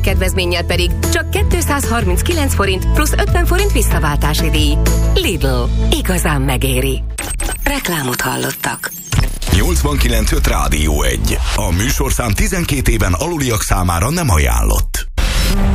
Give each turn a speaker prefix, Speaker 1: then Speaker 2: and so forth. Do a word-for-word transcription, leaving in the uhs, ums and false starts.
Speaker 1: kedvezménnyel pedig csak kétszázharminckilenc forint plusz ötven forint visszaváltási díj. Lidl. Igazán megéri. Reklámot hallottak.
Speaker 2: nyolcvankilenc öt Rádió egy. A műsorszám tizenkét éven aluliak számára nem ajánlott.